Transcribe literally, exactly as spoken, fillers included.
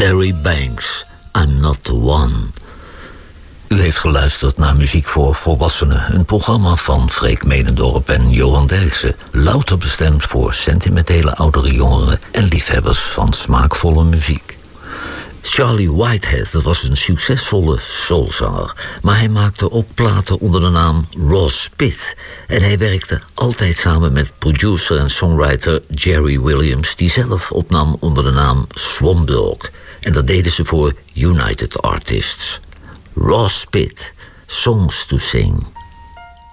Barry Banks, I'm Not The One. U heeft geluisterd naar Muziek voor Volwassenen, een programma van Freek Medendorp en Johan Derksen, louter bestemd voor sentimentele oudere jongeren en liefhebbers van smaakvolle muziek. Charlie Whitehead, dat was een succesvolle soulzanger, maar hij maakte ook platen onder de naam Ross Pitt. En hij werkte altijd samen met producer en songwriter Jerry Williams, die zelf opnam onder de naam Swamp Dogg. En dat deden ze voor United Artists. Ross Pitt, Songs to Sing.